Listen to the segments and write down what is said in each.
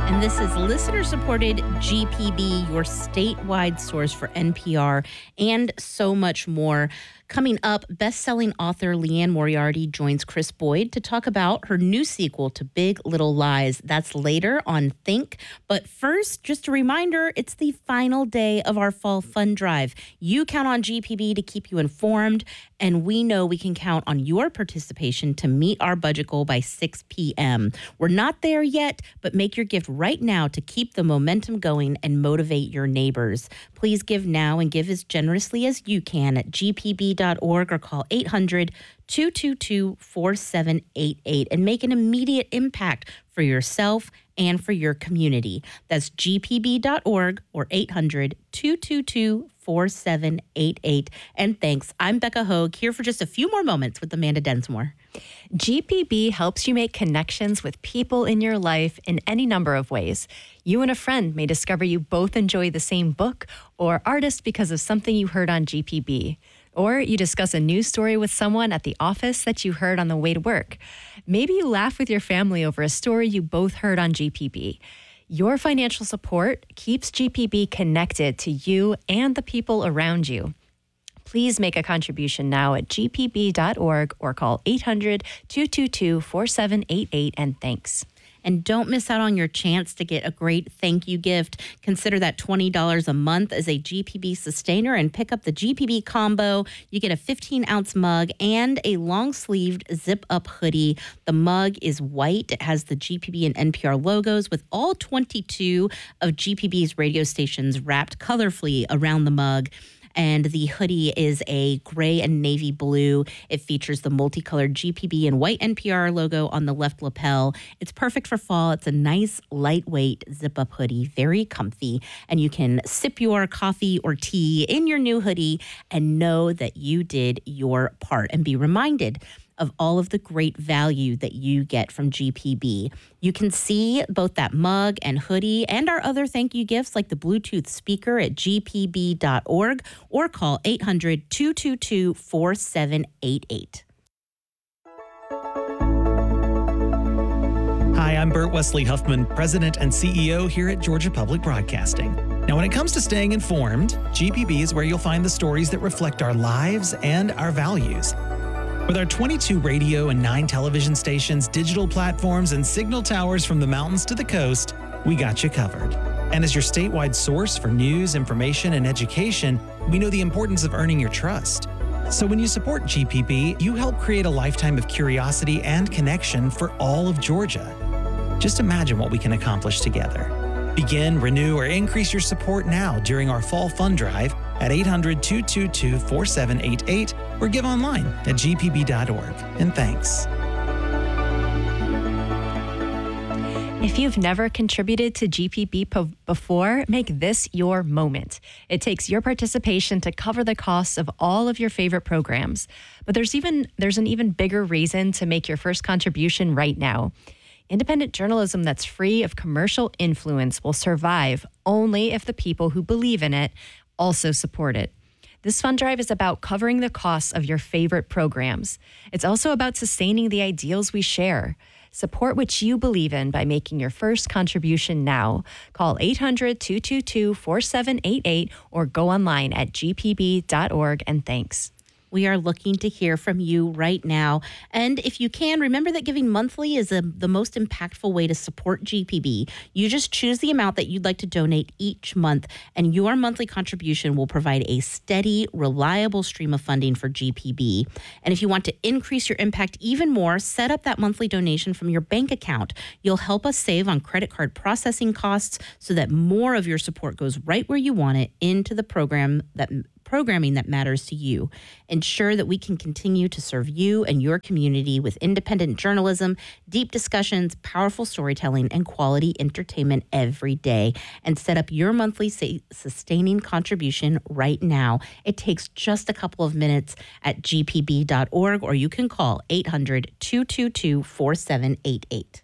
And this is listener-supported GPB, your statewide source for NPR and so much more. Coming up, best-selling author Liane Moriarty joins Chris Boyd to talk about her new sequel to Big Little Lies. That's later on Think. But first, just a reminder, it's the final day of our Fall Fund Drive. You count on GPB to keep you informed, and we know we can count on your participation to meet our budget goal by 6 p.m. We're not there yet, but make your gift right now to keep the momentum going and motivate your neighbors. Please give now and give as generously as you can at gpb.org or call 800-222-4788 and make an immediate impact for yourself and for your community. That's gpb.org or 800-222-4788. And thanks. I'm Becca Hogue, here for just a few more moments with Amanda Densmore. GPB helps you make connections with people in your life in any number of ways. You and a friend may discover you both enjoy the same book or artist because of something you heard on GPB. Or you discuss a news story with someone at the office that you heard on the way to work. Maybe you laugh with your family over a story you both heard on GPB. Your financial support keeps GPB connected to you and the people around you. Please make a contribution now at gpb.org or call 800-222-4788 and thanks. And don't miss out on your chance to get a great thank you gift. Consider that $20 a month as a GPB sustainer and pick up the GPB combo. You get a 15-ounce mug and a long-sleeved zip-up hoodie. The mug is white. It has the GPB and NPR logos with all 22 of GPB's radio stations wrapped colorfully around the mug. And the hoodie is a gray and navy blue. It features the multicolored GPB and white NPR logo on the left lapel. It's perfect for fall. It's a nice, lightweight zip-up hoodie, very comfy. And you can sip your coffee or tea in your new hoodie and know that you did your part and be reminded of all of the great value that you get from GPB. You can see both that mug and hoodie and our other thank you gifts like the Bluetooth speaker at gpb.org or call 800-222-4788. Hi, I'm Bert Wesley Huffman, President and CEO here at Georgia Public Broadcasting. Now, when it comes to staying informed, GPB is where you'll find the stories that reflect our lives and our values. With our 22 radio and 9 television stations, digital platforms, and signal towers from the mountains to the coast, we got you covered. And as your statewide source for news, information, and education, we know the importance of earning your trust. So when you support GPB, you help create a lifetime of curiosity and connection for all of Georgia. Just imagine what we can accomplish together. Begin, renew, or increase your support now during our Fall Fund Drive at 800-222-4788 or give online at gpb.org. And thanks. If you've never contributed to GPB before, make this your moment. It takes your participation to cover the costs of all of your favorite programs. But there's an even bigger reason to make your first contribution right now. Independent journalism that's free of commercial influence will survive only if the people who believe in it also support it. This fund drive is about covering the costs of your favorite programs. It's also about sustaining the ideals we share. Support what you believe in by making your first contribution now. Call 800-222-4788 or go online at gpb.org and thanks. We are looking to hear from you right now. And if you can, remember that giving monthly is the most impactful way to support GPB. You just choose the amount that you'd like to donate each month, and your monthly contribution will provide a steady, reliable stream of funding for GPB. And if you want to increase your impact even more, set up that monthly donation from your bank account. You'll help us save on credit card processing costs so that more of your support goes right where you want it into the programming that matters to you. Ensure that we can continue to serve you and your community with independent journalism, deep discussions, powerful storytelling, and quality entertainment every day. And set up your monthly sustaining contribution right now. It takes just a couple of minutes at gpb.org, or you can call 800-222-4788.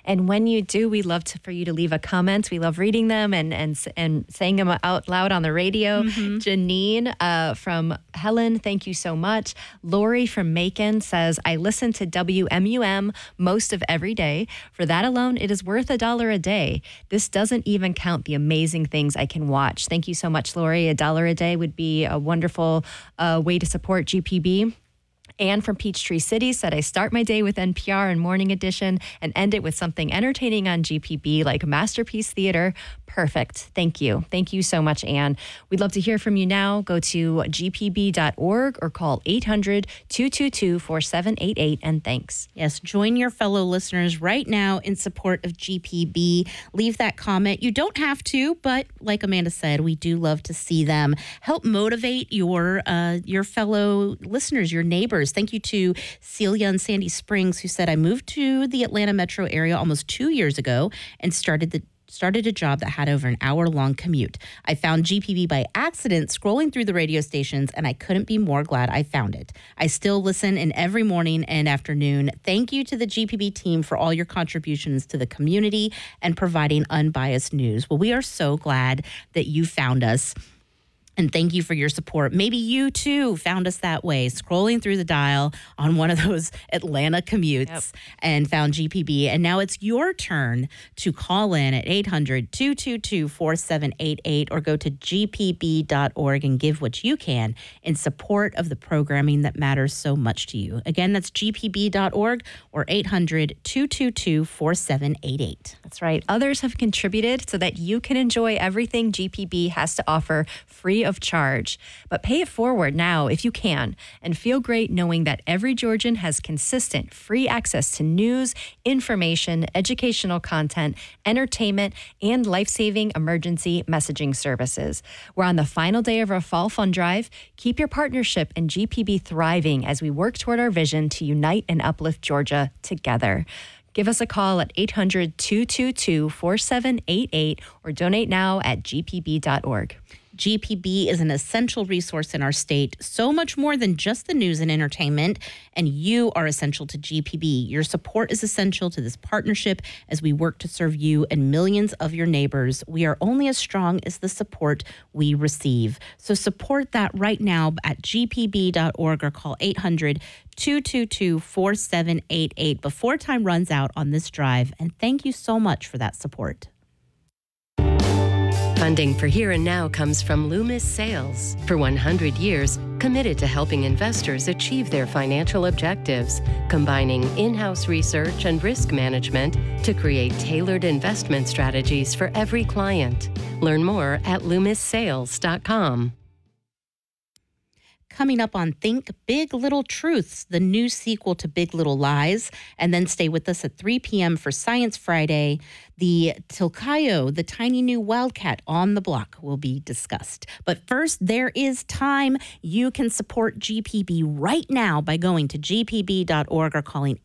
And when you do, we love for you to leave a comment. We love reading them and saying them out loud on the radio. Janine from Helen, thank you so much. Lori from Macon says, I listen to WMUM most of every day. For that alone, it is worth $1 a day. This doesn't even count the amazing things I can watch. Thank you so much, Lori. $1 a day would be a wonderful way to support GPB. Anne from Peachtree City said, I start my day with NPR and Morning Edition and end it with something entertaining on GPB like Masterpiece Theater. Perfect. Thank you. Thank you so much, Anne. We'd love to hear from you now. Go to gpb.org or call 800-222-4788, and thanks. Yes, join your fellow listeners right now in support of GPB. Leave that comment. You don't have to, but like Amanda said, we do love to see them. Help motivate your fellow listeners, your neighbors. Thank you to Celia in Sandy Springs, who said, I moved to the Atlanta metro area almost 2 years ago and started a job that had over an hour-long commute. I found GPB by accident scrolling through the radio stations, and I couldn't be more glad I found it. I still listen in every morning and afternoon. Thank you to the GPB team for all your contributions to the community and providing unbiased news. Well, we are so glad that you found us. And thank you for your support. Maybe you, too, found us that way, scrolling through the dial on one of those Atlanta commutes and found GPB. And now it's your turn to call in at 800-222-4788 or go to gpb.org and give what you can in support of the programming that matters so much to you. Again, that's gpb.org or 800-222-4788. That's right. Others have contributed so that you can enjoy everything GPB has to offer free of charge. But pay it forward now if you can, and feel great knowing that every Georgian has consistent free access to news, information, educational content, entertainment, and life-saving emergency messaging services. We're on the final day of our fall fund drive. Keep your partnership and GPB thriving as we work toward our vision to unite and uplift Georgia together. Give us a call at 800-222-4788 or donate now at gpb.org. GPB is an essential resource in our state, so much more than just the news and entertainment, and you are essential to GPB. Your support is essential to this partnership as we work to serve you and millions of your neighbors. We are only as strong as the support we receive. So support that right now at gpb.org or call 800-222-4788 before time runs out on this drive. And thank you so much for that support. Funding for Here and Now comes from Loomis Sales. For 100 years, committed to helping investors achieve their financial objectives, combining in-house research and risk management to create tailored investment strategies for every client. Learn more at LoomisSales.com. Coming up on Think Big Little Truths, the new sequel to Big Little Lies. And then stay with us at 3 p.m. for Science Friday. The Tilcayo, the tiny new wildcat on the block, will be discussed. But first, there is time. You can support GPB right now by going to gpb.org or calling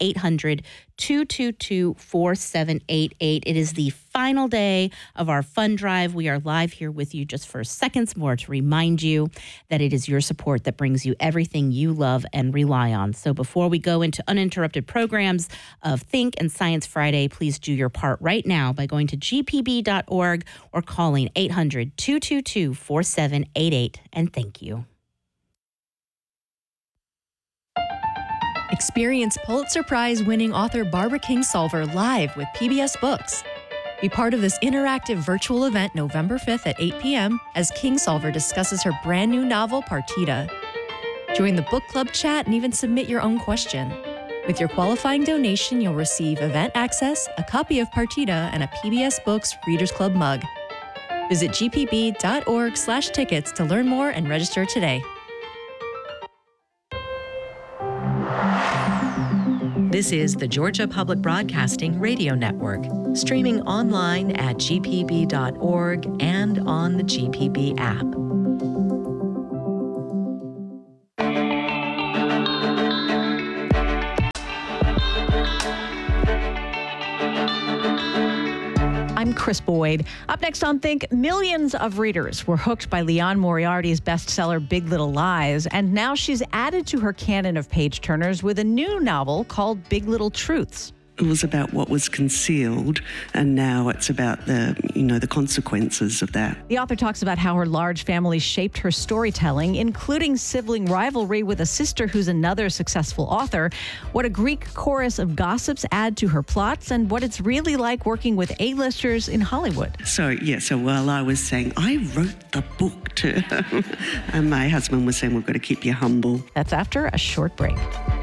800-222-4788. It is the final day of our fund drive. We are live here with you just for seconds more to remind you that it is your support that brings you everything you love and rely on. So before we go into uninterrupted programs of Think and Science Friday, please do your part right now by going to gpb.org or calling 800-222-4788. And thank you. Experience Pulitzer Prize-winning author Barbara Kingsolver live with PBS Books. Be part of this interactive virtual event November 5th at 8 p.m. as Kingsolver discusses her brand new novel, Partita. Join the book club chat and even submit your own question. With your qualifying donation, you'll receive event access, a copy of Partita, and a PBS Books Readers Club mug. Visit gpb.org/tickets to learn more and register today. This is the Georgia Public Broadcasting Radio Network, streaming online at gpb.org and on the GPB app. I'm Chris Boyd. Up next on Think, millions of readers were hooked by Liane Moriarty's bestseller Big Little Lies, and now she's added to her canon of page-turners with a new novel called Big Little Truths. It was about what was concealed, and now it's about the consequences of that. The author talks about how her large family shaped her storytelling, including sibling rivalry with a sister who's another successful author, what a Greek chorus of gossips add to her plots, and what it's really like working with A-listers in Hollywood. So while I was saying, I wrote the book to and my husband was saying, we've got to keep you humble. That's after a short break.